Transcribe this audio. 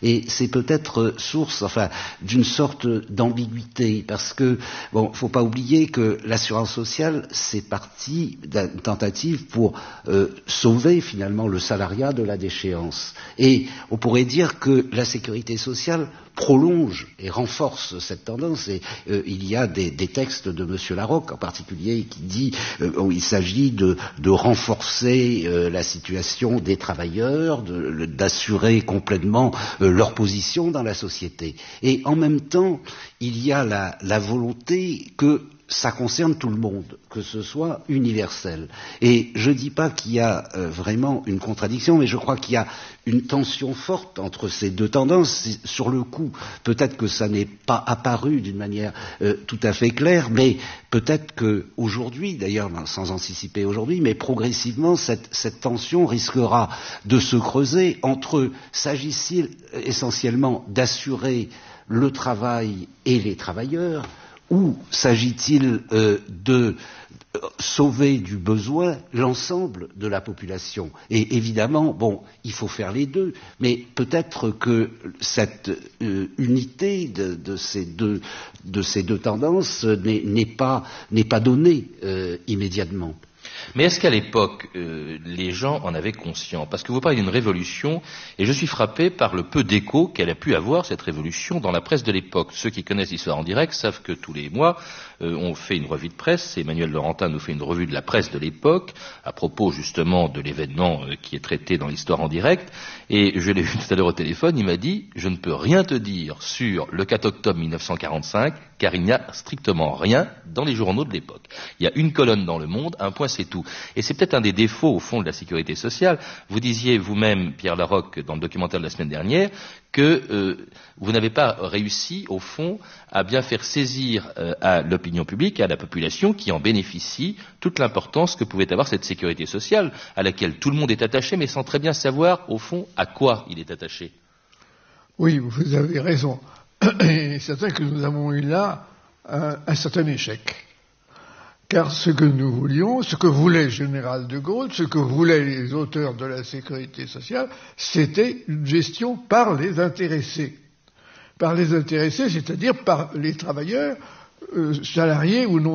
Et c'est peut-être source, enfin, d'une sorte d'ambiguïté, parce que, bon, faut pas oublier que l'assurance sociale, c'est parti d'une tentative pour sauver finalement le salariat de la déchéance. Et on pourrait dire que la sécurité sociale prolonge et renforce cette tendance. Et il y a des textes de M. Larocque en particulier qui dit il s'agit de renforcer la situation des travailleurs, d'assurer complètement leur position dans la société. Et en même temps, il y a la volonté que ça concerne tout le monde, que ce soit universel. Et je dis pas qu'il y a vraiment une contradiction, mais je crois qu'il y a une tension forte entre ces deux tendances. Sur le coup, peut-être que ça n'est pas apparu d'une manière tout à fait claire, mais peut-être que aujourd'hui, d'ailleurs, sans anticiper aujourd'hui, mais progressivement, cette tension risquera de se creuser entre, s'agit-il essentiellement d'assurer le travail et les travailleurs, ou s'agit-il de sauver du besoin l'ensemble de la population? Et évidemment, bon, il faut faire les deux, mais peut-être que cette unité de ces deux tendances n'est pas donnée immédiatement. Mais est-ce qu'à l'époque, les gens en avaient conscience? Parce que vous parlez d'une révolution, et je suis frappé par le peu d'écho qu'elle a pu avoir, cette révolution, dans la presse de l'époque. Ceux qui connaissent l'histoire en direct savent que tous les mois, on fait une revue de presse. Emmanuel Laurentin nous fait une revue de la presse de l'époque, à propos justement de l'événement qui est traité dans l'histoire en direct. Et je l'ai vu tout à l'heure au téléphone, il m'a dit « Je ne peux rien te dire sur le 4 octobre 1945, car il n'y a strictement rien dans les journaux de l'époque. Il y a une colonne dans Le Monde, un point c'est tout. » Et c'est peut-être un des défauts, au fond, de la sécurité sociale. Vous disiez vous-même, Pierre Larocque, dans le documentaire de la semaine dernière, que vous n'avez pas réussi, au fond, à bien faire saisir à l'opinion publique, à la population qui en bénéficie, toute l'importance que pouvait avoir cette sécurité sociale, à laquelle tout le monde est attaché, mais sans très bien savoir, au fond, à quoi il est attaché. Oui, vous avez raison. Et c'est certain que nous avons eu là un certain échec. Car ce que nous voulions, ce que voulait le général de Gaulle, ce que voulaient les auteurs de la sécurité sociale, c'était une gestion par les intéressés. Par les intéressés, c'est-à-dire par les travailleurs, salariés ou non